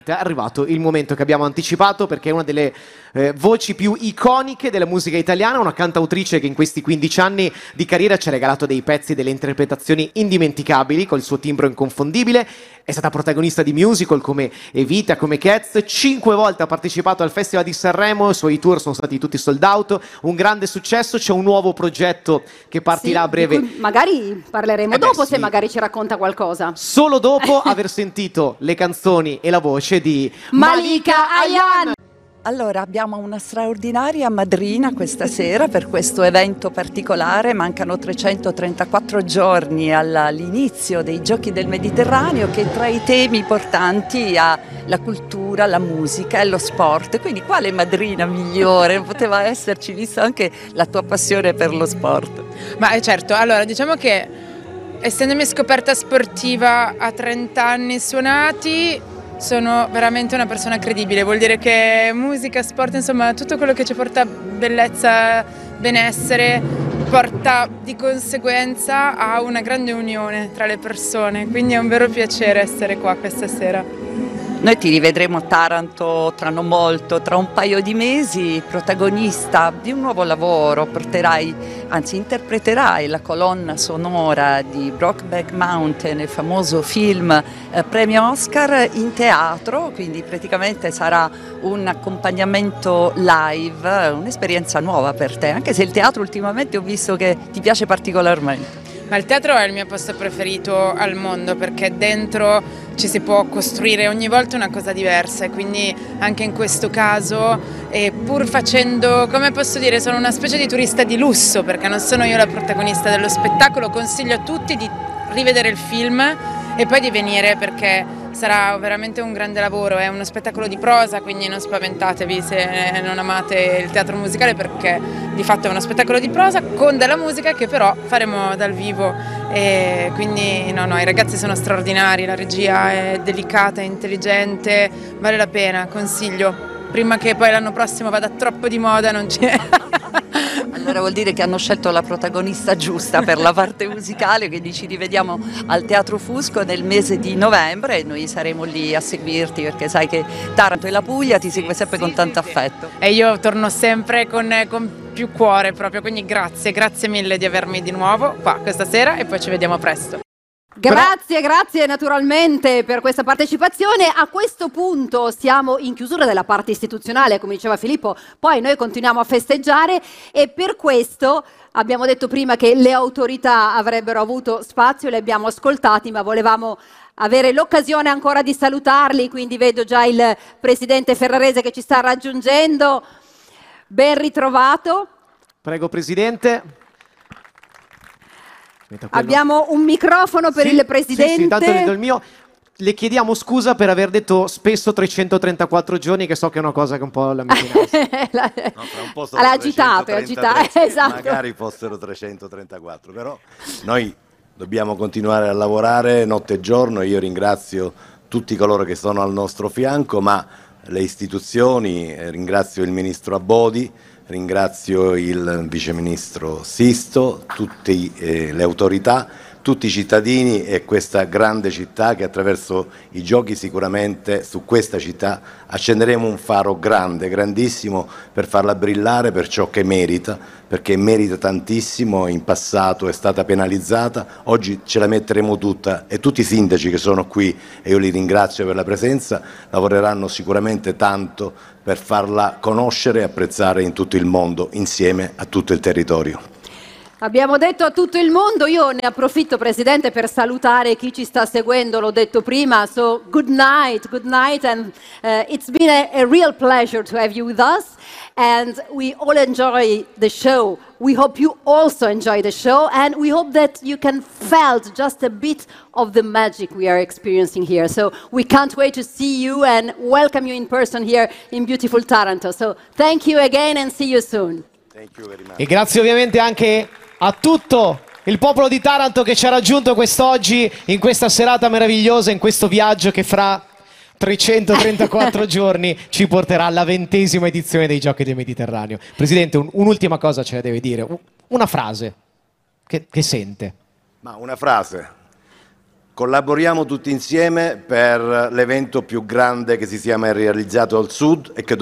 È arrivato il momento che abbiamo anticipato perché è una delle voci più iconiche della musica italiana, una cantautrice che in questi 15 anni di carriera ci ha regalato dei pezzi, delle interpretazioni indimenticabili col suo timbro inconfondibile. È stata protagonista di musical come Evita, come Cats, 5 volte ha partecipato al Festival di Sanremo, i suoi tour sono stati tutti sold out, un grande successo, c'è un nuovo progetto che partirà a breve. Di cui magari parleremo dopo, se magari ci racconta qualcosa. Solo dopo aver sentito le canzoni e la voce di Malika Ayan. Allora, abbiamo una straordinaria madrina questa sera per questo evento particolare. Mancano 334 giorni all'inizio dei Giochi del Mediterraneo, che tra i temi portanti ha la cultura, la musica e lo sport. Quindi quale madrina migliore? Poteva esserci, visto anche la tua passione per lo sport. Ma certo, allora diciamo che essendomi scoperta sportiva a 30 anni suonati, sono veramente una persona credibile, vuol dire che musica, sport, insomma tutto quello che ci porta bellezza, benessere, porta di conseguenza a una grande unione tra le persone, quindi è un vero piacere essere qua questa sera. Noi ti rivedremo a Taranto tra non molto, tra un paio di mesi, protagonista di un nuovo lavoro. Interpreterai la colonna sonora di Brokeback Mountain, il famoso film premio Oscar, in teatro, quindi praticamente sarà un accompagnamento live, un'esperienza nuova per te, anche se il teatro ultimamente ho visto che ti piace particolarmente. Ma il teatro è il mio posto preferito al mondo perché dentro ci si può costruire ogni volta una cosa diversa e quindi anche in questo caso, pur facendo, come posso dire, sono una specie di turista di lusso perché non sono io la protagonista dello spettacolo, consiglio a tutti di rivedere il film e poi di venire perché sarà veramente un grande lavoro, è uno spettacolo di prosa, quindi non spaventatevi se non amate il teatro musicale perché di fatto è uno spettacolo di prosa con della musica che però faremo dal vivo e quindi no, i ragazzi sono straordinari, la regia è delicata, è intelligente, vale la pena, consiglio, prima che poi l'anno prossimo vada troppo di moda non c'è. Allora vuol dire che hanno scelto la protagonista giusta per la parte musicale, quindi ci rivediamo al Teatro Fusco nel mese di novembre e noi saremo lì a seguirti perché sai che Taranto e la Puglia ti segue sempre con tanto affetto. E io torno sempre con più cuore proprio, quindi grazie mille di avermi di nuovo qua questa sera e poi ci vediamo presto. Grazie naturalmente per questa partecipazione. A questo punto siamo in chiusura della parte istituzionale, come diceva Filippo, poi noi continuiamo a festeggiare e per questo abbiamo detto prima che le autorità avrebbero avuto spazio, le abbiamo ascoltati, ma volevamo avere l'occasione ancora di salutarli, quindi vedo già il presidente Ferrarese che ci sta raggiungendo. Ben ritrovato. Prego Presidente. Abbiamo un microfono per il presidente. Sì, tanto le do il mio. Le chiediamo scusa per aver detto spesso 334 giorni, che so che è una cosa che un po' la mette in No, tra un po' sono L'ha agitato, esatto. Magari fossero 334, però noi dobbiamo continuare a lavorare notte e giorno. Io ringrazio tutti coloro che sono al nostro fianco, ma le istituzioni, ringrazio il Ministro Abodi, ringrazio il Vice Ministro Sisto, tutte le autorità, tutti i cittadini e questa grande città che attraverso i giochi sicuramente su questa città accenderemo un faro grande, grandissimo per farla brillare per ciò che merita, perché merita tantissimo, in passato è stata penalizzata, oggi ce la metteremo tutta e tutti i sindaci che sono qui, e io li ringrazio per la presenza, lavoreranno sicuramente tanto per farla conoscere e apprezzare in tutto il mondo, insieme a tutto il territorio. Abbiamo detto a tutto il mondo, io ne approfitto Presidente per salutare chi ci sta seguendo, l'ho detto prima, so good night and it's been a real pleasure to have you with us and we all enjoy the show. We hope you also enjoy the show and we hope that you can felt just a bit of the magic we are experiencing here. So we can't wait to see you and welcome you in person here in beautiful Taranto. So thank you again and see you soon. Thank you very much. E grazie ovviamente anche a tutto il popolo di Taranto che ci ha raggiunto quest'oggi in questa serata meravigliosa, in questo viaggio che fra 334 giorni ci porterà alla 20ª edizione dei Giochi del Mediterraneo. Presidente, un'ultima cosa ce la deve dire, una frase che sente. Ma una frase, collaboriamo tutti insieme per l'evento più grande che si sia mai realizzato al Sud e che